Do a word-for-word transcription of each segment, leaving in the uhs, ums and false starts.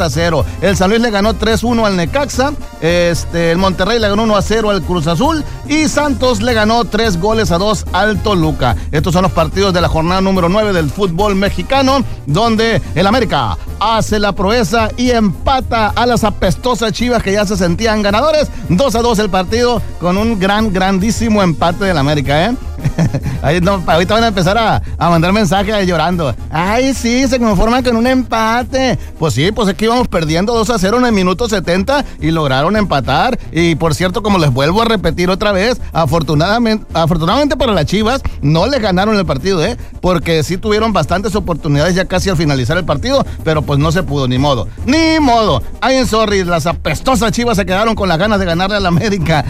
a cero. El San Luis le ganó tres uno al Necaxa, este, el Monterrey le ganó uno a cero al Cruz Azul y Santos le ganó tres goles a dos al Toluca. Estos son los partidos de la jornada número nueve del fútbol mexicano, donde el América hace la proeza y empata a las apestosas Chivas que ya se sentían ganadores. dos a dos el partido con un gran, grandísimo empate del América, ¿eh? Ahí no, ahorita van a empezar a, a mandar mensajes llorando. Ay, sí, se conforman con un empate. Pues sí, pues es que íbamos perdiendo dos a cero en el minuto setenta y lograron empatar. Y por cierto, como les vuelvo a repetir otra vez, afortunadamente, afortunadamente para las Chivas, no les ganaron el partido, ¿eh? Porque sí tuvieron bastantes oportunidades ya casi al finalizar el partido, pero pues no se pudo, ni modo. Ni modo. Ay, sorry, las apestosas Chivas se quedaron con las ganas de ganarle al América.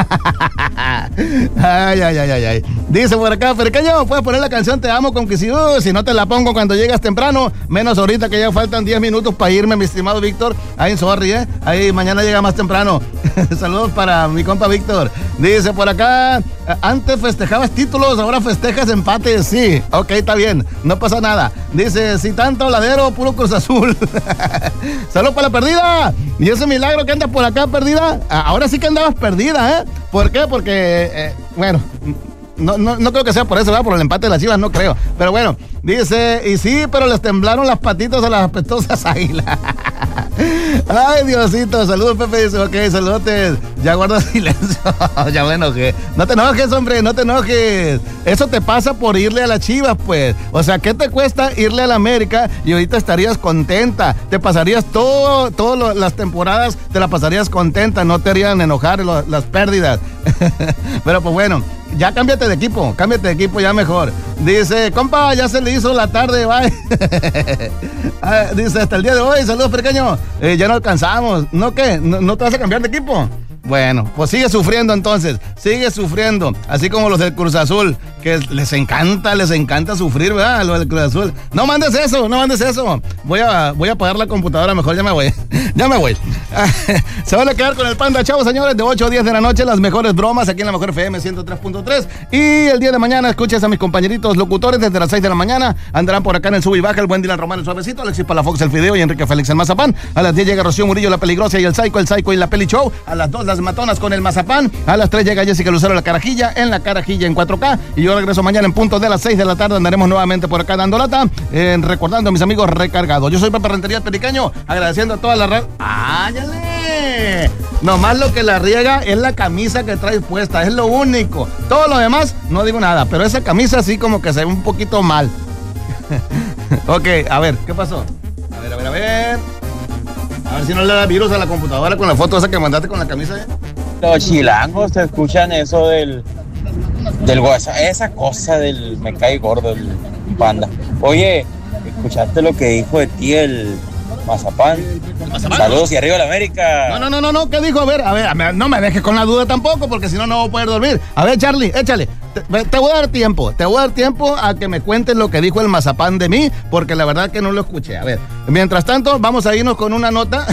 Ay, ay, ay, ay, ay. Dice por acá, Periqueño, puedes poner la canción Te Amo con Kissy. Uh, si no te la pongo cuando llegas temprano, menos ahorita que ya faltan diez minutos para irme, mi estimado Víctor. Ay, sorry, ¿eh? Ahí mañana llega más temprano. Saludos para mi compa Víctor. Dice por acá, antes festejabas títulos, ahora festejas empates. Sí, ok, está bien, no pasa nada. Dice, si tanto ladero, puro Cruz Azul. Saludos para la perdida. Y ese milagro que andas por acá perdida, ahora sí que andabas perdida, ¿eh? ¿Por qué? Porque, eh, bueno... No, no, no creo que sea por eso, ¿verdad? Por el empate de las Chivas, no creo. Pero bueno, dice, y sí, pero les temblaron las patitas a las apestosas águilas. Ay, Diosito, saludos, Pepe. Dice, ok, saludotes. Ya guarda silencio. Ya me enojé. No te enojes, hombre, no te enojes. Eso te pasa por irle a las Chivas, pues. O sea, ¿qué te cuesta irle a la América? Y ahorita estarías contenta. Te pasarías todo, todas las temporadas, te la pasarías contenta. No te harían enojar lo, las pérdidas. Pero pues bueno, ya cámbiate de equipo, cámbiate de equipo ya mejor. Dice, compa, ya se le hizo la tarde, bye. Ah, dice, hasta el día de hoy, saludos, pequeño. Eh, ya no alcanzamos. ¿No qué? ¿No, ¿No te vas a cambiar de equipo? Bueno, pues sigue sufriendo entonces, sigue sufriendo, así como los del Cruz Azul, que les encanta, les encanta sufrir, ¿verdad? Los del Cruz Azul. No mandes eso, no mandes eso. Voy a, voy a apagar la computadora, mejor ya me voy, ya me voy. Se van a quedar con el Panda Chavo, señores, de ocho a diez de la noche, las mejores bromas aquí en la Mejor F M ciento tres punto tres. Y el día de mañana escuches a mis compañeritos locutores desde las seis de la mañana, andarán por acá en el sub y baja, el buen Dylan Román, el suavecito, Alexis Palafox, el Fideo y Enrique Félix, el Mazapán. A las diez llega Rocío Murillo, la Peligrosa y el Psycho, el Psycho y la Peli Show. A las dos las Matonas con el Mazapán. A las tres llega Jessica Lucero, la Carajilla, en la Carajilla en cuatro K. Y yo regreso mañana en punto de las seis de la tarde. Andaremos nuevamente por acá dando lata, eh, recordando a mis amigos recargados. Yo soy Pepe Rentería el Periqueño, agradeciendo a todas las redes. ¡Áyale! Nomás lo que la riega es la camisa que traes puesta, es lo único. Todo lo demás, no digo nada, pero esa camisa así como que se ve un poquito mal. Ok, a ver, ¿qué pasó? A ver, a ver, a ver. A ver si no le da virus a la computadora con la foto esa que mandaste con la camisa. ¿Eh? Los chilangos te escuchan eso del del WhatsApp, esa cosa del me cae gordo el Panda. Oye, ¿escuchaste lo que dijo de ti el Mazapán? ¿El Mazapán? Saludos y arriba la América. No, no, no, no, no, ¿qué dijo? A ver, a ver, a ver, no me dejes con la duda tampoco, porque si no, no voy a poder dormir. A ver, Charlie, échale. Te, te voy a dar tiempo, te voy a dar tiempo a que me cuentes lo que dijo el Mazapán de mí, porque la verdad que no lo escuché. A ver, mientras tanto, vamos a irnos con una nota.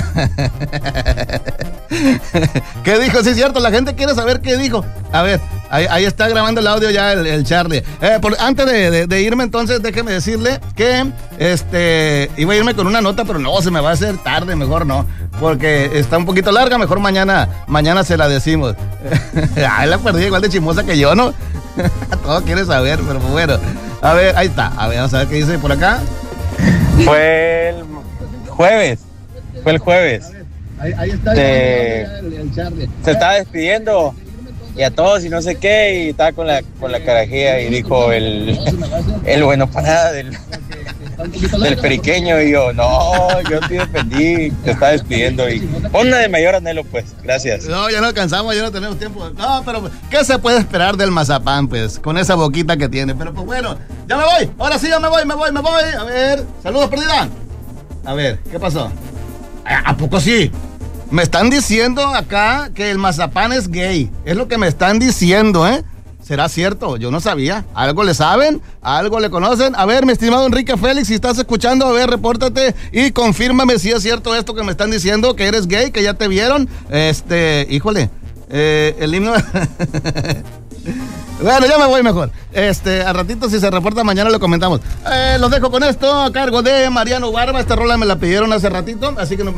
¿Qué dijo? Sí, es cierto, la gente quiere saber qué dijo. A ver, ahí, ahí está grabando el audio ya el, el Charlie. Eh, por, antes de, de, de irme, entonces, déjeme decirle que este iba a irme con una nota, pero no, se me va a hacer tarde, mejor no, porque está un poquito larga, mejor mañana, mañana se la decimos. Ay, la perdí igual de chismosa que yo, ¿no? Todo quiere saber, pero bueno. A ver, ahí está. A ver, vamos a ver qué dice por acá. Fue el jueves. Fue el jueves. Ahí, ahí está de... el, el Charlie. Se estaba despidiendo y a todos y no sé qué, y estaba con la con la carajilla y dijo el el bueno para nada del, del Periqueño, y yo, no, yo te defendí, te estaba despidiendo y pon una de mayor anhelo, pues, gracias. No, ya no alcanzamos, ya no tenemos tiempo. No, pero ¿qué se puede esperar del Mazapán, pues, con esa boquita que tiene? Pero pues bueno, ya me voy, ahora sí ya me voy, me voy, me voy. A ver, saludos, perdida. A ver, ¿qué pasó? ¿A, a poco sí? Me están diciendo acá que el Mazapán es gay. Es lo que me están diciendo, ¿eh? ¿Será cierto? Yo no sabía. ¿Algo le saben? ¿Algo le conocen? A ver, mi estimado Enrique Félix, si estás escuchando, a ver, repórtate y confírmame si es cierto esto que me están diciendo, que eres gay, que ya te vieron. Este, híjole, eh, el himno... Bueno, ya me voy mejor. Este, al ratito, si se reporta mañana lo comentamos. Eh, los dejo con esto a cargo de Mariano Barba. Esta rola me la pidieron hace ratito, así que no